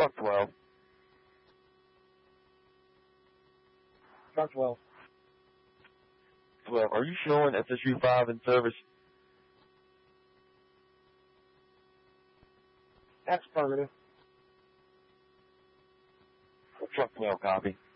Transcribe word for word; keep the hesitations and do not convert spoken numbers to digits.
Truck twelve. Truck twelve. twelve. Are you showing S S U five in service? That's affirmative. Truck twelve, copy.